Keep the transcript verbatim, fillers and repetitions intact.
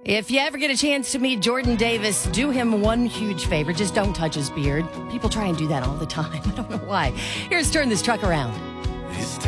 If you ever get a chance to meet Jordan Davis, do him one huge favor. Just don't touch his beard. People try and do that all the time. I don't know why. Here's Turn This Truck Around. It's time.